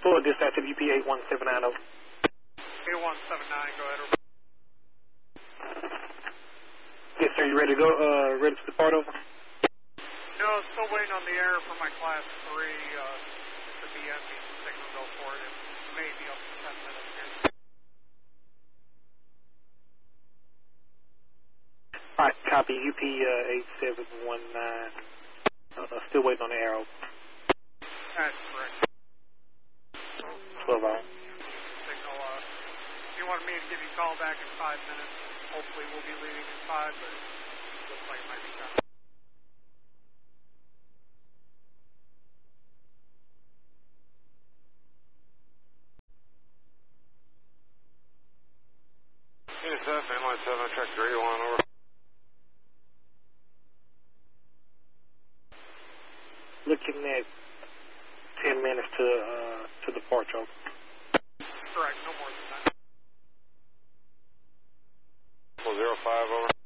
Full dispatch of UP 8179 over. 8179, go ahead. Over. Yes, sir, you ready to go? Ready to depart over? No, still waiting on the air for my Class 3. The BM needs to signal go for it. It may be up to 10 minutes here. Alright, copy. UP 8719. Still waiting on the arrow. That's correct. 12 hours. Signal, you wanted me to give you a call back in 5 minutes. Hopefully we'll be leaving in 5, but it looks like it might be done. UNICEF, Inline 7, track 3, over. Looking at 10 minutes to departure. Correct, no more than that. 05, over.